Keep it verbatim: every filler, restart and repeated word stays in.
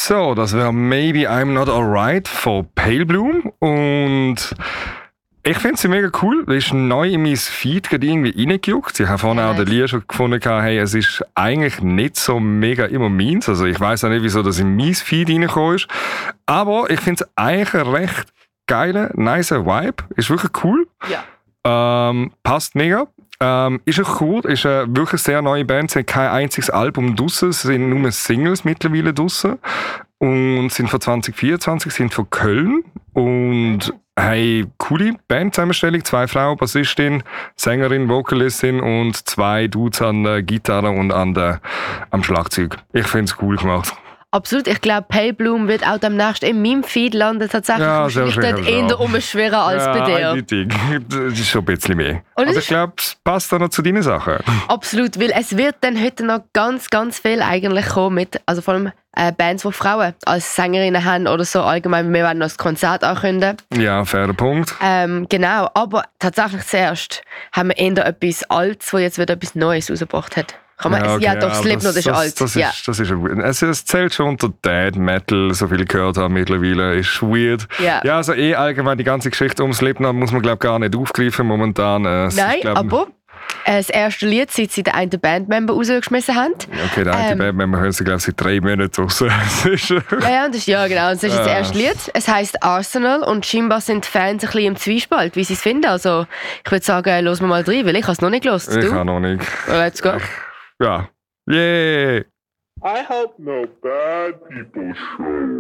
So, das wäre Maybe I'm Not Alright von Pale Bloom. Und ich finde sie mega cool. Das ist neu in mein Feed gerade irgendwie reingejuckt. Ich habe vorhin auch den Lied schon gefunden, hey, es ist eigentlich nicht so mega immer meins. Also ich weiss auch nicht, wieso das in mein Feed reingekommen ist. Aber ich finde es eigentlich ein recht geiler, nicer Vibe. Ist wirklich cool. Ja. Ähm, passt mega. Ähm, ist auch cool, ist eine wirklich sehr neue Band, sie haben kein einziges Album draussen, es sind nur Singles mittlerweile draussen und sind von zwanzig vierundzwanzig, sind von Köln und hey, coole Bandzusammenstellung, zwei Frauen, Bassistin, Sängerin, Vocalistin und zwei Dudes an der Gitarre und an der, am Schlagzeug. Ich finde es cool gemacht. Absolut, ich glaube, Pale Bloom wird auch demnächst in meinem Feed landen, tatsächlich. Ja, wahrscheinlich dort eher umschwirren als ja, bei dir. Eindeutig. Das ist schon ein bisschen mehr. Und aber ich glaube, es passt auch noch zu deinen Sachen. Absolut, weil es wird dann heute noch ganz, ganz viel eigentlich kommen mit, also vor allem äh, Bands, die Frauen als Sängerinnen haben oder so allgemein. Wir werden noch das Konzert ankündigen. Ja, fairer Punkt. Ähm, genau, aber tatsächlich zuerst haben wir eher etwas Altes, das jetzt wieder etwas Neues rausgebracht hat. Kann man, ja, okay, ja, doch, ja, Slipknot ist das, alt. Das, ja. ist, das ist ein, es, es zählt schon unter Dead Metal, so viel ich gehört habe mittlerweile. Ist weird. Ja. ja, also eh allgemein die ganze Geschichte um Slipknot muss man glaube gar nicht aufgreifen momentan. Äh, Nein, glaub, aber äh, das erste Lied, seit sie den einen Bandmember rausgeschmissen haben. Okay, der eine ähm, Bandmember hören sie glaube ich seit drei Monaten draussen. ja, ja, das ist, ja, genau. Das ist das erste Lied. Es heisst Arsenal und scheinbar sind die Fans ein bisschen im Zwiespalt, wie sie es finden. Also ich würde sagen, hören wir mal rein, weil ich habe es noch nicht gehört. Ich habe noch nicht. Let's go. Ja. Yeah! I hope no bad people show.